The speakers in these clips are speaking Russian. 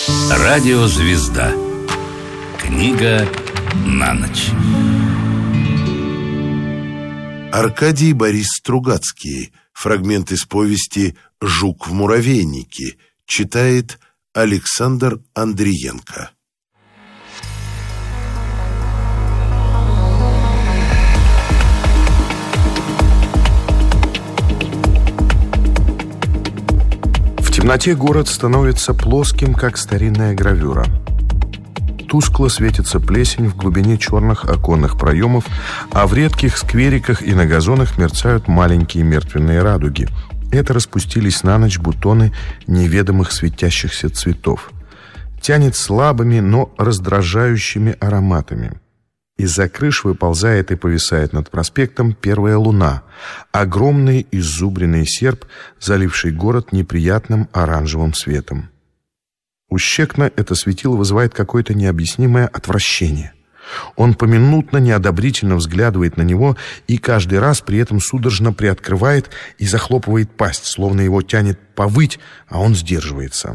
Радиозвезда. Книга на ночь. Аркадий Борис Стругацкий. Фрагмент из повести «Жук в муравейнике». Читает Александр Андриенко. В темноте город становится плоским, как старинная гравюра. Тускло светится плесень в глубине черных оконных проемов, а в редких сквериках и на газонах мерцают маленькие мертвенные радуги. Это распустились на ночь бутоны неведомых светящихся цветов. Тянет слабыми, но раздражающими ароматами. Из-за крыш выползает и повисает над проспектом первая луна, огромный иззубренный серп, заливший город неприятным оранжевым светом. У Щекна это светило вызывает какое-то необъяснимое отвращение. Он поминутно неодобрительно взглядывает на него и каждый раз при этом судорожно приоткрывает и захлопывает пасть, словно его тянет повыть, а он сдерживается.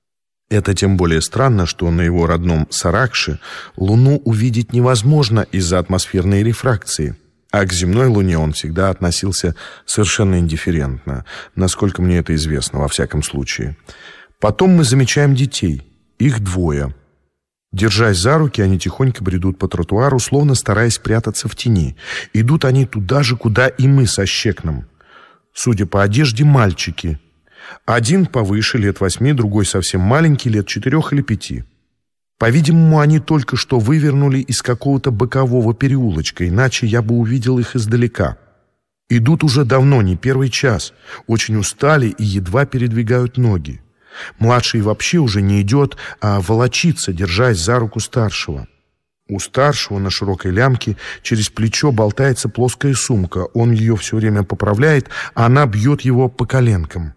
Это тем более странно, что на его родном Саракше Луну увидеть невозможно из-за атмосферной рефракции, а к земной Луне он всегда относился совершенно индифферентно, насколько мне это известно, во всяком случае. Потом мы замечаем детей. Их двое. Держась за руки, они тихонько бредут по тротуару, словно стараясь прятаться в тени. Идут они туда же, куда и мы со Щекном. Судя по одежде, мальчики. Один повыше, лет 8, другой совсем маленький, лет 4 или 5. По-видимому, они только что вывернули из какого-то бокового переулочка, иначе я бы увидел их издалека. Идут уже давно, не первый час. Очень устали и едва передвигают ноги. Младший вообще уже не идет, а волочится, держась за руку старшего. У старшего на широкой лямке через плечо болтается плоская сумка. Он ее все время поправляет, а она бьет его по коленкам.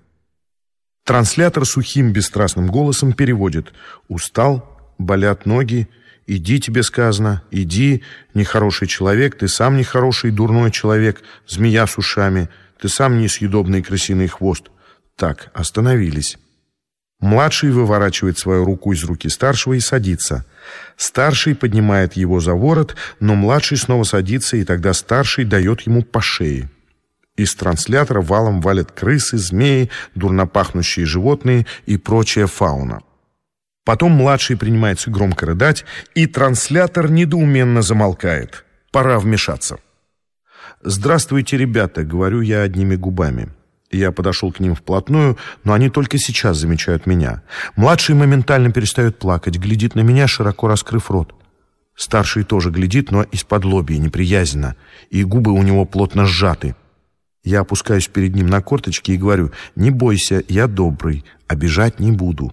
Транслятор сухим бесстрастным голосом переводит: «Устал, болят ноги, иди, тебе сказано, иди, нехороший человек, ты сам нехороший, дурной человек, змея с ушами, ты сам несъедобный крысиный хвост». Так, остановились. Младший выворачивает свою руку из руки старшего и садится. Старший поднимает его за ворот, но младший снова садится, и тогда старший дает ему по шее. Из транслятора валом валят крысы, змеи, дурнопахнущие животные и прочая фауна. Потом младший принимается громко рыдать, и транслятор недоуменно замолкает. Пора вмешаться. «Здравствуйте, ребята», — говорю я одними губами. Я подошел к ним вплотную, но они только сейчас замечают меня. Младший моментально перестает плакать, глядит на меня, широко раскрыв рот. Старший тоже глядит, но исподлобья, неприязненно, и губы у него плотно сжаты. Я опускаюсь перед ним на корточки и говорю: «Не бойся, я добрый, обижать не буду».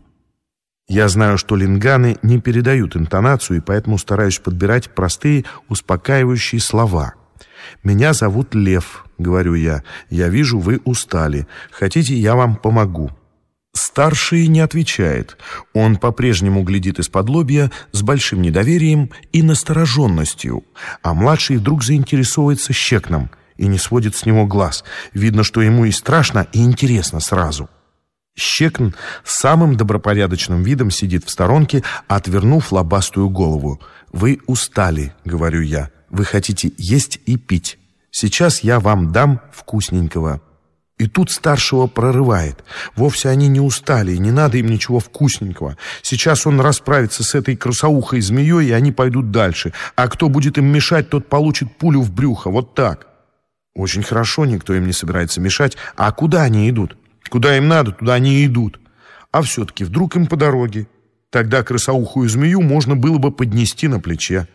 Я знаю, что линганы не передают интонацию, и поэтому стараюсь подбирать простые, успокаивающие слова. «Меня зовут Лев», — говорю я. «Я вижу, вы устали. Хотите, я вам помогу?» Старший не отвечает. Он по-прежнему глядит из-подлобья с большим недоверием и настороженностью. А младший вдруг заинтересовывается Щекном и не сводит с него глаз. Видно, что ему и страшно, и интересно сразу. Щекн с самым добропорядочным видом сидит в сторонке, отвернув лобастую голову. «Вы устали», — говорю я. «Вы хотите есть и пить. Сейчас я вам дам вкусненького». И тут старшего прорывает. Вовсе они не устали, и не надо им ничего вкусненького. Сейчас он расправится с этой красоухой змеей, и они пойдут дальше. А кто будет им мешать, тот получит пулю в брюхо. Вот так. Очень хорошо, никто им не собирается мешать. А куда они идут? Куда им надо, туда они и идут. А все-таки вдруг им по дороге. Тогда красоухую змею можно было бы поднести на плече.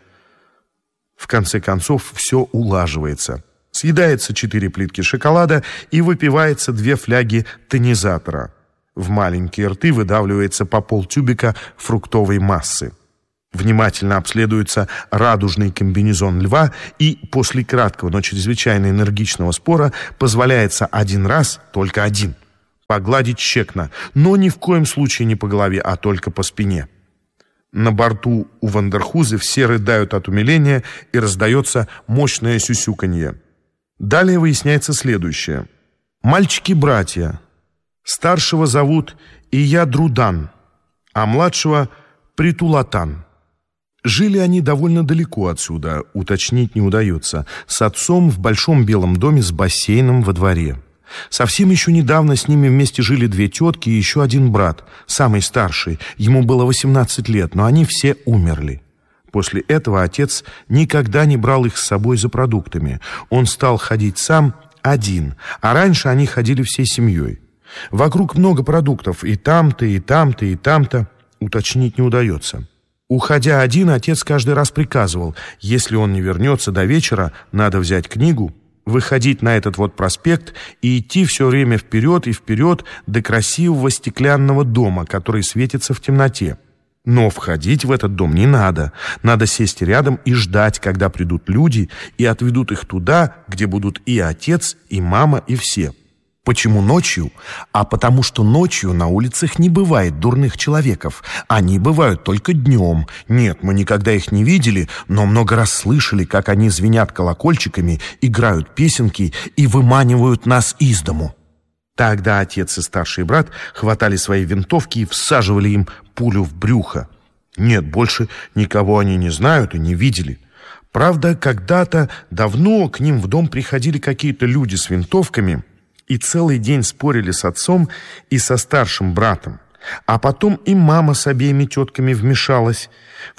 В конце концов, все улаживается. Съедается 4 плитки шоколада и выпивается 2 фляги тонизатора. В маленькие рты выдавливается по полтюбика фруктовой массы. Внимательно обследуется радужный комбинезон льва, и после краткого, но чрезвычайно энергичного спора позволяется один раз, только один, погладить Щекна, но ни в коем случае не по голове, а только по спине. На борту у Вандерхузе все рыдают от умиления, и раздается мощное сюсюканье. Далее выясняется следующее. Мальчики-братья. Старшего зовут Ия Друдан, а младшего Притулатан. Жили они довольно далеко отсюда, уточнить не удается, с отцом в большом белом доме с бассейном во дворе. Совсем еще недавно с ними вместе жили 2 тетки и еще 1 брат, самый старший. Ему было 18 лет, но они все умерли. После этого отец никогда не брал их с собой за продуктами. Он стал ходить сам один, а раньше они ходили всей семьей. Вокруг много продуктов, и там-то, и там-то, и там-то, уточнить не удается. Уходя один, отец каждый раз приказывал: если он не вернется до вечера, надо взять книгу, выходить на этот вот проспект и идти все время вперед и вперед до красивого стеклянного дома, который светится в темноте. Но входить в этот дом не надо. Надо сесть рядом и ждать, когда придут люди и отведут их туда, где будут и отец, и мама, и все. Почему ночью? А потому что ночью на улицах не бывает дурных человеков. Они бывают только днем. Нет, мы никогда их не видели, но много раз слышали, как они звенят колокольчиками, играют песенки и выманивают нас из дому. Тогда отец и старший брат хватали свои винтовки и всаживали им пулю в брюхо. Нет, больше никого они не знают и не видели. Правда, когда-то давно к ним в дом приходили какие-то люди с винтовками и целый день спорили с отцом и со старшим братом. А потом и мама с обеими тетками вмешалась.